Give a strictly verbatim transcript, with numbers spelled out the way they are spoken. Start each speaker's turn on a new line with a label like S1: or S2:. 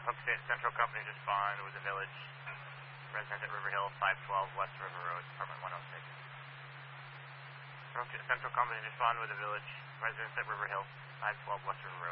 S1: Hook Central Company respond with the village. Resident at River Hill, five twelve West River Road, apartment one oh six. Hook Central Company respond with the village. Residents at River Hill, five twelve West River Road.